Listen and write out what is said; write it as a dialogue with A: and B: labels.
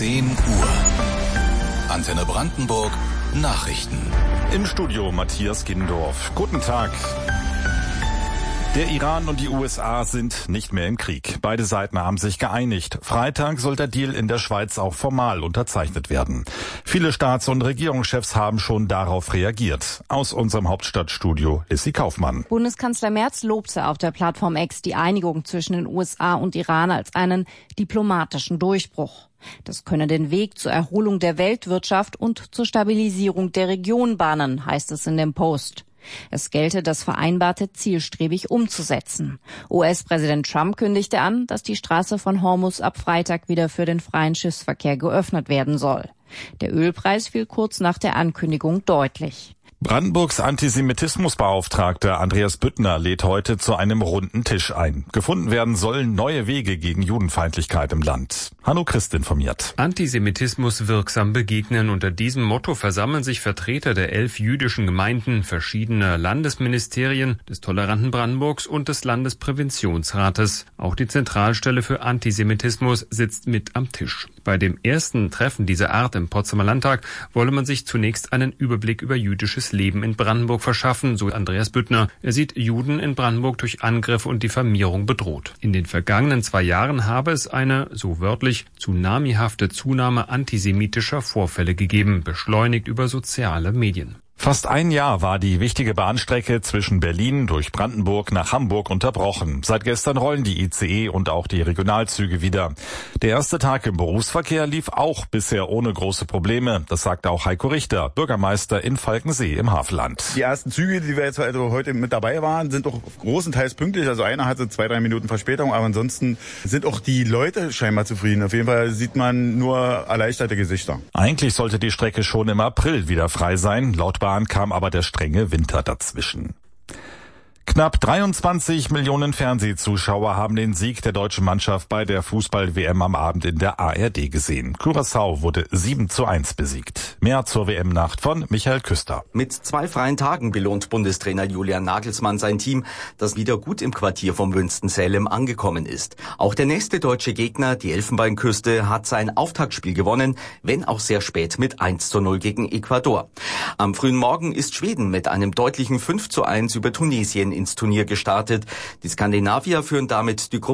A: 10 Uhr. Antenne Brandenburg. Nachrichten.
B: Im Studio Matthias Gindorf. Guten Tag. Der Iran und die USA sind nicht mehr im Krieg. Beide Seiten haben sich geeinigt. Freitag soll der Deal in der Schweiz auch formal unterzeichnet werden. Viele Staats- und Regierungschefs haben schon darauf reagiert. Aus unserem Hauptstadtstudio Lissy Kaufmann.
C: Bundeskanzler Merz lobte auf der Plattform X die Einigung zwischen den USA und Iran als einen diplomatischen Durchbruch. Das könne den Weg zur Erholung der Weltwirtschaft und zur Stabilisierung der Region bahnen, heißt es in dem Post. Es gelte, das Vereinbarte zielstrebig umzusetzen. US-Präsident Trump kündigte an, dass die Straße von Hormuz ab Freitag wieder für den freien Schiffsverkehr geöffnet werden soll. Der Ölpreis fiel kurz nach der Ankündigung deutlich.
B: Brandenburgs Antisemitismusbeauftragter Andreas Büttner lädt heute zu einem runden Tisch ein. Gefunden werden sollen neue Wege gegen Judenfeindlichkeit im Land. Hanno Christ informiert.
D: Antisemitismus wirksam begegnen. Unter diesem Motto versammeln sich Vertreter der 11 jüdischen Gemeinden, verschiedener Landesministerien, des toleranten Brandenburgs und des Landespräventionsrates. Auch die Zentralstelle für Antisemitismus sitzt mit am Tisch. Bei dem ersten Treffen dieser Art im Potsdamer Landtag wolle man sich zunächst einen Überblick über jüdisches Leben in Brandenburg verschaffen, so Andreas Büttner. Er sieht Juden in Brandenburg durch Angriffe und Diffamierung bedroht. In den vergangenen 2 Jahren habe es eine, so wörtlich, tsunamihafte Zunahme antisemitischer Vorfälle gegeben, beschleunigt über soziale Medien.
B: Fast ein Jahr war die wichtige Bahnstrecke zwischen Berlin durch Brandenburg nach Hamburg unterbrochen. Seit gestern rollen die ICE und auch die Regionalzüge wieder. Der erste Tag im Berufsverkehr lief auch bisher ohne große Probleme. Das sagte auch Heiko Richter, Bürgermeister in Falkensee im Havelland.
E: Die ersten Züge, die wir jetzt heute mit dabei waren, sind auch großenteils pünktlich. Also einer hatte 2-3 Minuten Verspätung, aber ansonsten sind auch die Leute scheinbar zufrieden. Auf jeden Fall sieht man nur erleichterte Gesichter.
B: Eigentlich sollte die Strecke schon im April wieder frei sein. Laut Bahn kam aber der strenge Winter dazwischen. Knapp 23 Millionen Fernsehzuschauer haben den Sieg der deutschen Mannschaft bei der Fußball-WM am Abend in der ARD gesehen. Curaçao wurde 7:1 besiegt. Mehr zur WM-Nacht von Michael Küster.
F: Mit 2 freien Tagen belohnt Bundestrainer Julian Nagelsmann sein Team, das wieder gut im Quartier vom Winston-Salem angekommen ist. Auch der nächste deutsche Gegner, die Elfenbeinküste, hat sein Auftaktspiel gewonnen, wenn auch sehr spät mit 1:0 gegen Ecuador. Am frühen Morgen ist Schweden mit einem deutlichen 5:1 über Tunesien ins Turnier gestartet. Die Skandinavier führen damit die Gruppe